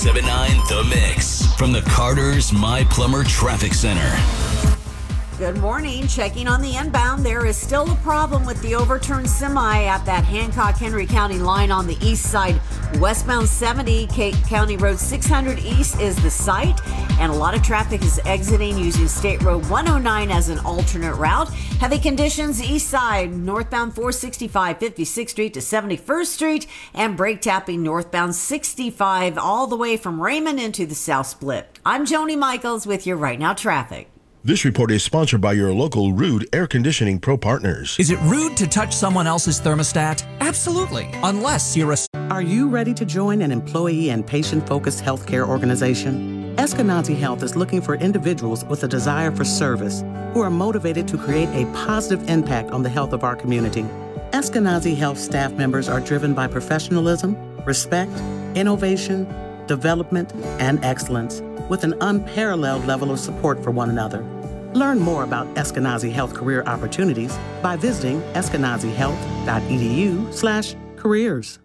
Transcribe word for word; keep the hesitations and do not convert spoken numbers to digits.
seven nine The Mix from the Carter's My Plumber Traffic Center. Good morning. Checking on the inbound. There is still a problem with the overturned semi at that Hancock-Henry County line on the east side. Westbound seventy, Kate County Road six hundred East is the site, and a lot of traffic is exiting using State Road one oh nine as an alternate route. Heavy conditions east side, northbound four sixty-five, fifty-sixth Street to seventy-first Street, and brake tapping northbound sixty-five all the way from Raymond into the South Split. I'm Joni Michaels with your Right Now Traffic. This report is sponsored by your local Rude Air Conditioning Pro Partners. Is it rude to touch someone else's thermostat? Absolutely, unless you're a... Are you ready to join an employee and patient-focused healthcare organization? Eskenazi Health is looking for individuals with a desire for service who are motivated to create a positive impact on the health of our community. Eskenazi Health staff members are driven by professionalism, respect, innovation, development, and excellence, with an unparalleled level of support for one another. Learn more about Eskenazi Health career opportunities by visiting eskenazi health dot e d u slash careers.